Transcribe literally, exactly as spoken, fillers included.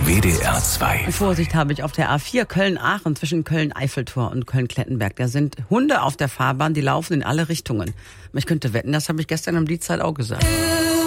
W D R zwei. Vorsicht habe ich auf der A vier Köln-Aachen zwischen Köln-Eiffeltor und Köln-Klettenberg. Da sind Hunde auf der Fahrbahn, die laufen in alle Richtungen. Ich könnte wetten, das habe ich gestern um die Zeit auch gesagt.